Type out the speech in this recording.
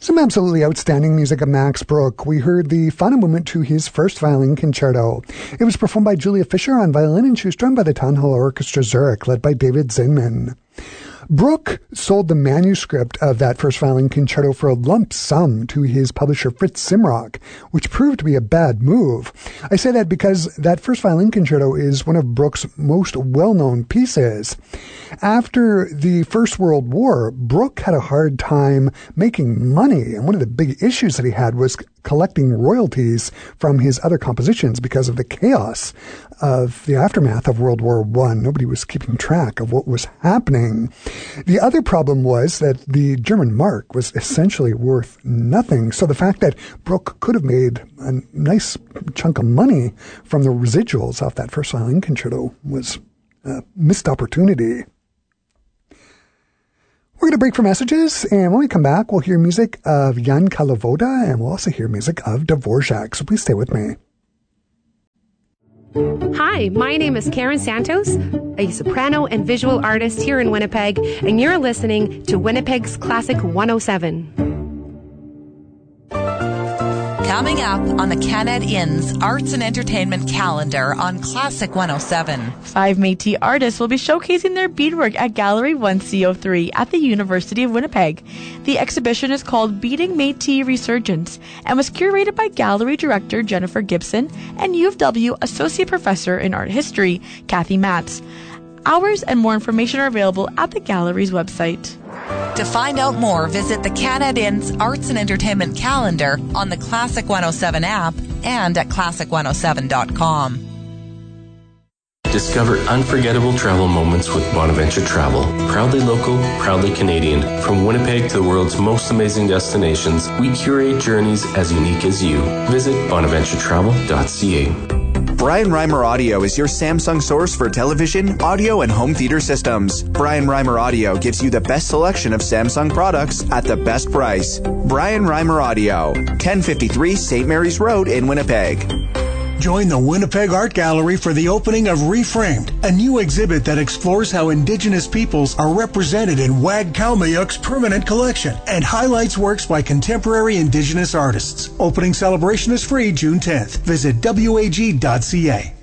Some absolutely outstanding music of Max Bruch. We heard the final movement to his first violin concerto. It was performed by Julia Fischer on violin, and she was joined by the Town Hall Orchestra Zurich, led by David Zinman. Bruch sold the manuscript of that first violin concerto for a lump sum to his publisher Fritz Simrock, which proved to be a bad move. I say that because that first violin concerto is one of Bruch's most well-known pieces. After the First World War, Bruch had a hard time making money, and one of the big issues that he had was collecting royalties from his other compositions because of the chaos of the aftermath of World War I. Nobody was keeping track of what was happening. The other problem was that the German mark was essentially worth nothing. So the fact that Bruch could have made a nice chunk of money from the residuals off that first violin concerto was a missed opportunity. We're going to break for messages, and when we come back, we'll hear music of Jan Kalovoda, and we'll also hear music of Dvorak, so please stay with me. Hi, my name is Karen Santos, a soprano and visual artist here in Winnipeg, and you're listening to Winnipeg's Classic 107. Coming up on the Canad Inn's Arts and Entertainment calendar on Classic 107. 5 Métis artists will be showcasing their beadwork at Gallery 1C03 at the University of Winnipeg. The exhibition is called Beading Métis Resurgence and was curated by Gallery Director Jennifer Gibson and U of W Associate Professor in Art History, Kathy Matz. Hours and more information are available at the Gallery's website. To find out more, visit the Canad Inn's Arts and Entertainment calendar on the Classic 107 app and at classic107.com. Discover unforgettable travel moments with Bonaventure Travel. Proudly local, proudly Canadian. From Winnipeg to the world's most amazing destinations, we curate journeys as unique as you. Visit bonaventuretravel.ca. Brian Reimer Audio is your Samsung source for television, audio, and home theater systems. Brian Reimer Audio gives you the best selection of Samsung products at the best price. Brian Reimer Audio, 1053 St. Mary's Road in Winnipeg. Join the Winnipeg Art Gallery for the opening of Reframed, a new exhibit that explores how Indigenous peoples are represented in Wag Kalmayuk's permanent collection and highlights works by contemporary Indigenous artists. Opening celebration is free June 10th. Visit WAG.ca.